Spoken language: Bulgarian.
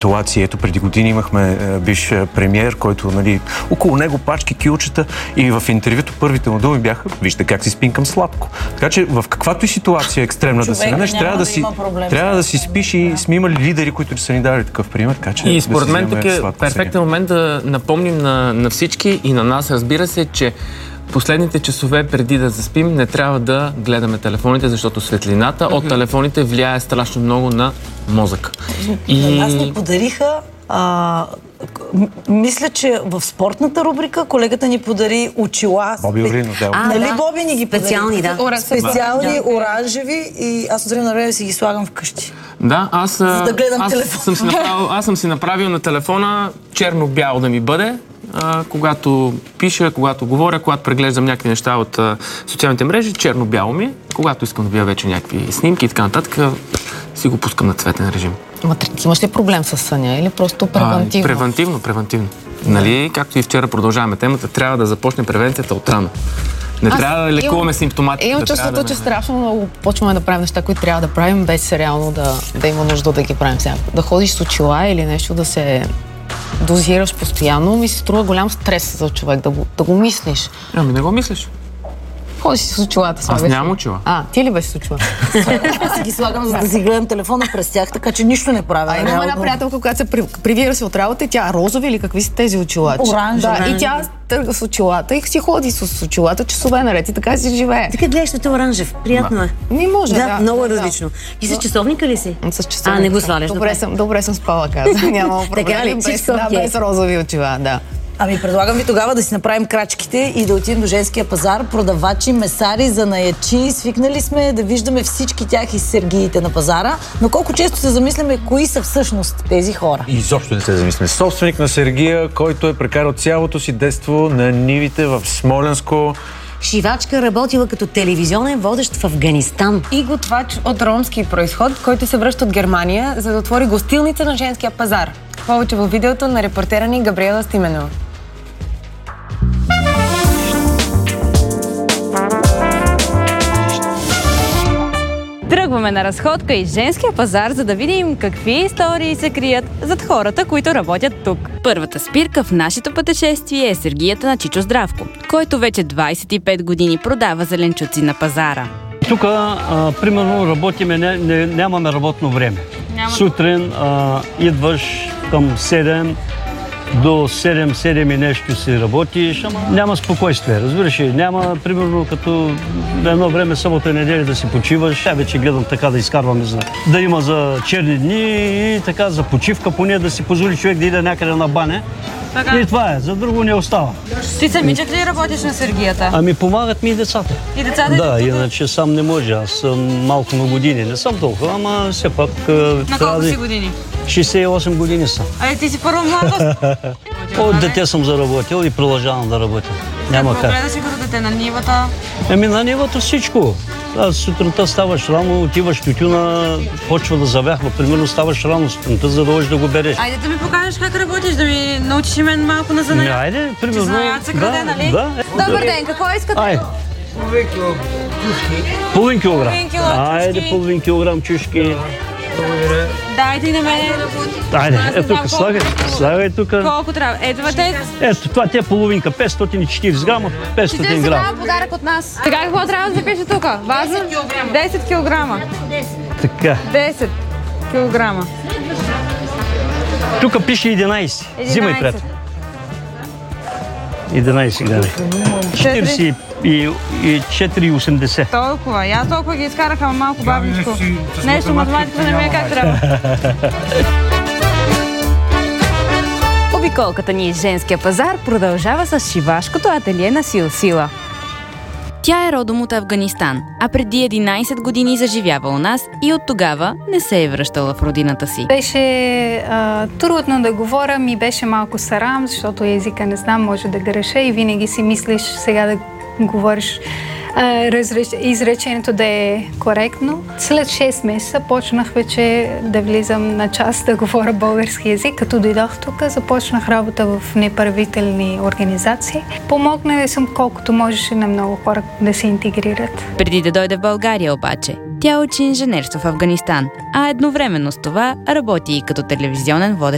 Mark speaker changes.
Speaker 1: ситуации. Ето, преди години имахме бивш премиер, който, около него пачки, кюлчета, и в интервюто първите му думи бяха: вижте как си спинкам сладко. Така че в каквато и ситуация екстремна да се намеш, трябва да си спиш, и сме имали лидери, които са ни дали такъв пример. Така че
Speaker 2: и според мен тук е перфектен момент да напомним на всички и на нас, разбира се, че последните часове преди да заспим не трябва да гледаме телефоните, защото светлината от телефоните влияе страшно много на мозъка.
Speaker 3: Нас ни подариха, мисля, че в спортната рубрика колегата ни подари очила.
Speaker 1: Боби Овринов, да.
Speaker 3: Нали, Боби ни ги
Speaker 4: специални,
Speaker 3: подари? Специални, оранжеви, и аз от време на време си ги слагам вкъщи.
Speaker 2: Да,
Speaker 3: за да гледам телефона.
Speaker 2: Аз съм си направил на телефона черно-бяло да ми бъде, когато пиша, когато говоря, когато преглеждам някакви неща от социалните мрежи, черно-бяло ми. Когато искам да видя вече някакви снимки и така нататък, си го пускам на цветен режим.
Speaker 4: Ти имаш ли проблем с съня или просто превентивно?
Speaker 2: Превентивно. Нали, както и вчера продължаваме темата, трябва да започне превенцията от рано. Не трябва да лекуваме симптоматиката.
Speaker 4: Имам чувството, че страшно много почваме да правим неща, които трябва да правим, без реално да има нужда да ги правим сега. Да ходиш с очила или нещо, да се дозираш постоянно, ми се струва голям стрес за човек да го мислиш.
Speaker 2: Ами не го мислиш.
Speaker 4: Ходиш си с очилата.
Speaker 2: Аз нямам очила.
Speaker 4: Ти ли беше с очила?
Speaker 3: Аз си ги слагам, за да си гледам телефона през тях, така че нищо не правя.
Speaker 4: Имам една приятелка, която се привира си от работа, и тя розови или какви са тези очила?
Speaker 3: Оранжеви.
Speaker 4: И тя тръгва с очилата и си ходи с очилата часове наред и така си живее.
Speaker 5: Така гледаш на оранжев. Приятно е.
Speaker 4: Не може,
Speaker 5: да. Много е различно. И с часовника ли си?
Speaker 4: С часовника.
Speaker 5: Не го сваляш.
Speaker 4: Добре съм спала, каза. Няма проблем. Без розови очила, да.
Speaker 3: Предлагам ви тогава да си направим крачките и да отидем до женския пазар. Продавачи, месари, занаячи. Свикнали сме да виждаме всички тях и сергиите на пазара. Но колко често се замисляме кои са всъщност тези хора?
Speaker 1: Изобщо не се замисляме. Собственик на сергия, който е прекарал цялото си детство на нивите в Смолянско.
Speaker 5: Шивачка, работила като телевизионен водещ в Афганистан.
Speaker 6: И готвач от ромски произход, който се връща от Германия, за да отвори гостилница на женския пазар. Повече във видеото на репортера ни Габриела Стименова.
Speaker 7: Тръгваме на разходка из женския пазар, за да видим какви истории се крият зад хората, които работят тук. Първата спирка в нашето пътешествие е сергията на Чичо Здравко, който вече 25 години продава зеленчуци на пазара.
Speaker 8: Тук, примерно, работиме, нямаме работно време. Сутрин идваш към 7, до 7 и нещо си работиш, ама няма спокойствие, разбираш ли? Няма, примерно, като едно време събота и неделя да си почиваш. Тя вече гледам така да изкарваме, да има за черни дни и така за почивка, поне да си позволи човек да иде някъде на баня. Така. И това е, за друго не остава.
Speaker 7: Ти самичък ли работиш на сергията?
Speaker 8: Помагат ми и децата.
Speaker 7: И децата?
Speaker 8: Да, иначе сам не може. Аз съм малко на години. Не съм толкова, ама все пак...
Speaker 7: На колко си години?
Speaker 8: 68 години съм.
Speaker 7: Ти си първо младост?
Speaker 8: От дете съм заработил и продължавам да работя. Няма как.
Speaker 7: Гледаш ли като дете на нивата?
Speaker 8: На нивата всичко. Аз сутринта ставаш рано, отиваш тютюна, почва да завяхва. Примерно ставаш рано сутринта, за да можеш да го береш.
Speaker 7: Айде да ми покажеш как работиш, да ми научиш и мен малко на занаят.
Speaker 8: Айде, примерно.
Speaker 7: Занаят се краде, нали?
Speaker 8: Да.
Speaker 7: Добър ден, какво искате?
Speaker 8: Айде. Половин килограм. Айде, половин килограм чушки.
Speaker 7: Дайте и на мен.
Speaker 8: Айде, тук, слагай тук.
Speaker 7: Колко трябва?
Speaker 8: Ето, това е половинка, 540 грама, 500 грама.
Speaker 7: Това е подарък от нас. Сега какво трябва да запише тук? Ваза? 10 килограма.
Speaker 8: Така.
Speaker 7: 10 килограма.
Speaker 8: Тук пише 11. Взимай пред. 11 грами. 4,80.
Speaker 7: Толкова. Я толкова ги изкараха малко бабичко. Нещо математиката не ми е как трябва. Обиколката ни из женския пазар продължава с шивашкото ателие на Сила. Тя е родом от Афганистан, а преди 11 години заживява у нас и от тогава не се е връщала в родината си.
Speaker 9: Беше трудно да говоря, ми беше малко сарам, защото езика не знам, може да греша и винаги си мислиш сега да говориш изречението да е коректно. След 6 месеца почнах вече да влизам на час да говоря български език. Като дойдох тук, започнах работа в неправителни организации. Помогнали съм колкото можеше на много хора да се интегрират.
Speaker 7: Преди да дойде в България обаче, тя учи инженерство в Афганистан, а едновременно с това работи и като телевизионен водещ